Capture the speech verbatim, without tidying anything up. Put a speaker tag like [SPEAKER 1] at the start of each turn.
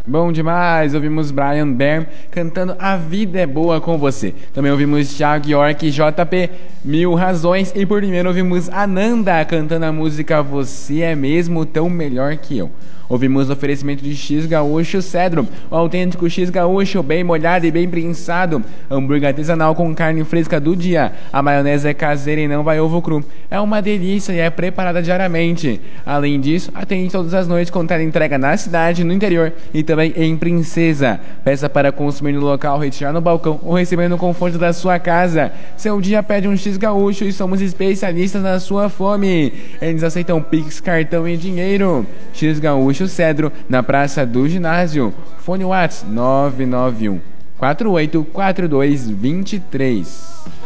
[SPEAKER 1] Bom demais, ouvimos Brian Byrne cantando A Vida é Boa com Você. Também ouvimos Thiago York e J P, Mil Razões. E por primeiro ouvimos Ananda cantando a música Você é Mesmo Tão Melhor Que Eu. Ouvimos o oferecimento de X Gaúcho Cedro, o autêntico X Gaúcho, bem molhado e bem prensado. Hambúrguer artesanal com carne fresca do dia. A maionese é caseira e não vai ovo cru. É uma delícia e é preparada diariamente. Além disso, atende todas as noites com entrega na cidade, no interior e também em Princesa. Peça para consumir no local, retirar no balcão ou receber no conforto da sua casa. Seu dia pede um X Gaúcho e somos especialistas na sua fome. Eles aceitam Pix, cartão e dinheiro. X Gaúcho Cedro, na Praça do Ginásio. Fone WhatsApp nove nove um, quatro oito quatro dois, dois três.